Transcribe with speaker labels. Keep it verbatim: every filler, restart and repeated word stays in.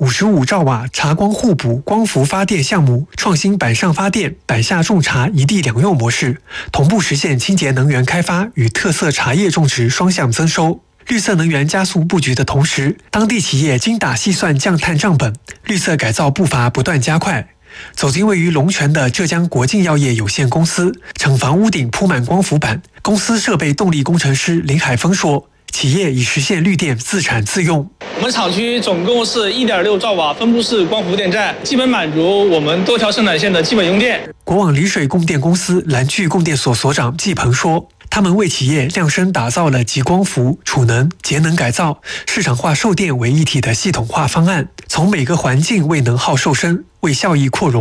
Speaker 1: 五十五兆瓦茶光互补光伏发电项目，创新板上发电、板下种茶一地两用模式，同步实现清洁能源开发与特色茶叶种植双向增收。绿色能源加速布局的同时，当地企业精打细算降碳账本，绿色改造步伐不断加快。走进位于龙泉的浙江国境药业有限公司，厂房屋顶铺满光伏板。公司设备动力工程师林海峰说，企业已实现绿电自产自用。
Speaker 2: 我们厂区总共是 一点六兆瓦分布式光伏电站，基本满足我们多条生产线的基本用电。
Speaker 1: 国网丽水供电公司蓝聚供电所所长季鹏说，他们为企业量身打造了集光伏、储能、节能改造、市场化售电为一体的系统化方案，从每个环境为能耗瘦身，为效益扩容。